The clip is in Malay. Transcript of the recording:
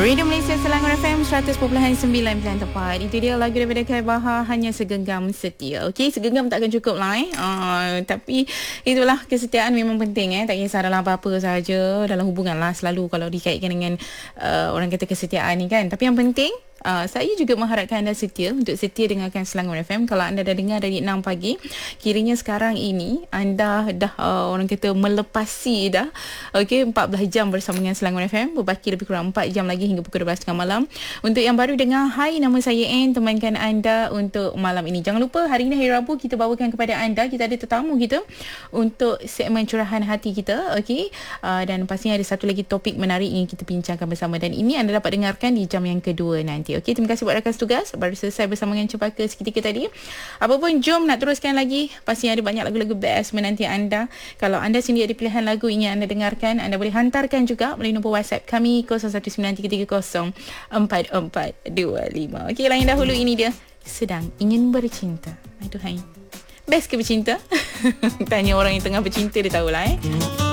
Radio Malaysia Selangor FM 100.9 tepat. Itu dia lagu daripada Kai Bahar, Hanya Segenggam Setia. Okey, segenggam takkan cukup lah tapi itulah, kesetiaan memang penting tak kisah dalam apa-apa sahaja, dalam hubungan lah selalu kalau dikaitkan dengan orang kata kesetiaan ni kan. Tapi yang penting saya juga mengharapkan anda setia dengarkan Selangor FM. Kalau anda dah dengar dari 6 pagi, kiranya sekarang ini anda dah orang kata melepasi dah 14 jam bersama dengan Selangor FM. Berbaki lebih kurang 4 jam lagi hingga pukul 12 tengah malam. Untuk yang baru dengar, hai, nama saya Anne, temankan anda untuk malam ini. Jangan lupa hari ini hari Rabu, kita bawakan kepada anda, kita ada tetamu kita untuk segmen curahan hati kita. Dan pastinya ada satu lagi topik menarik yang kita bincangkan bersama, dan ini anda dapat dengarkan di jam yang kedua nanti. Okey, terima kasih buat rakan tugas. Baru selesai bersama dengan Cempaka seketika tadi. Apapun, jom nak teruskan lagi. Pastinya ada banyak lagu-lagu best menanti anda. Kalau anda sendiri ada pilihan lagu ingin anda dengarkan, anda boleh hantarkan juga melalui nombor WhatsApp kami 0193304425. Okey, lain dahulu ini dia Sedang Ingin Bercinta. Aduhai, best ke bercinta? Tanya orang yang tengah bercinta, dia tahulah